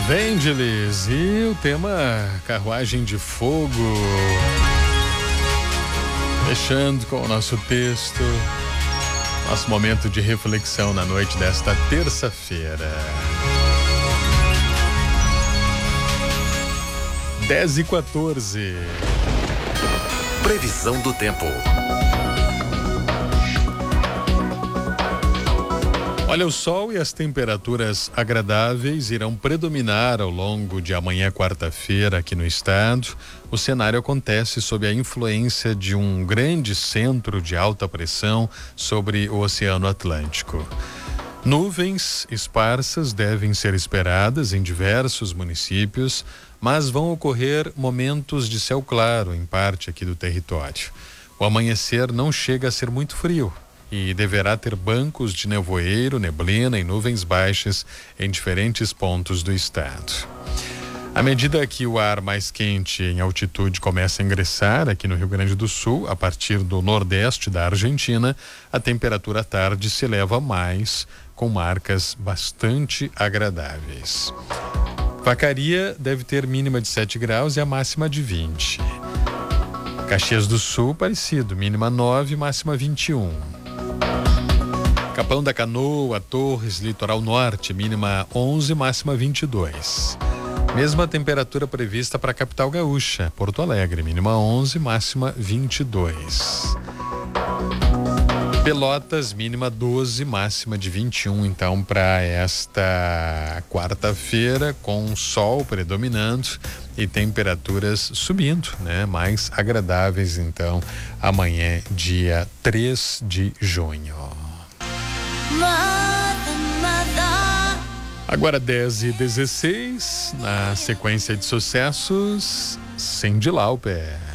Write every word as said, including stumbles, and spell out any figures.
Vangelis e o tema Carruagem de Fogo. Fechando com o nosso texto, nosso momento de reflexão na noite desta terça-feira. dez e quatorze. Previsão do tempo. Olha, o sol e as temperaturas agradáveis irão predominar ao longo de amanhã, quarta-feira, aqui no estado. O cenário acontece sob a influência de um grande centro de alta pressão sobre o Oceano Atlântico. Nuvens esparsas devem ser esperadas em diversos municípios, mas vão ocorrer momentos de céu claro em parte aqui do território. O amanhecer não chega a ser muito frio e deverá ter bancos de nevoeiro, neblina e nuvens baixas em diferentes pontos do estado. À medida que o ar mais quente em altitude começa a ingressar aqui no Rio Grande do Sul, a partir do nordeste da Argentina, a temperatura à tarde se eleva mais, com marcas bastante agradáveis. Vacaria deve ter mínima de sete graus e a máxima de vinte. Caxias do Sul, parecido, mínima nove, máxima vinte e um. Capão da Canoa, Torres, Litoral Norte, mínima onze, máxima vinte e dois. Mesma temperatura prevista para a capital gaúcha, Porto Alegre, mínima onze, máxima vinte e dois. Pelotas, mínima doze, máxima de vinte e um, então, para esta quarta-feira, com sol predominando e temperaturas subindo, né? Mais agradáveis, então, amanhã, dia três de junho. Agora dez e dezesseis, na sequência de sucessos, Cyndi Lauper.